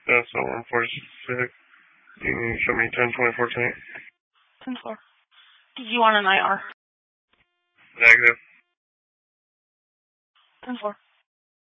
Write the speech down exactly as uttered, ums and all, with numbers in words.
Yeah, so one forty-six. You can show me ten twenty-four tonight. ten four. Did you want an I R? Negative. ten four.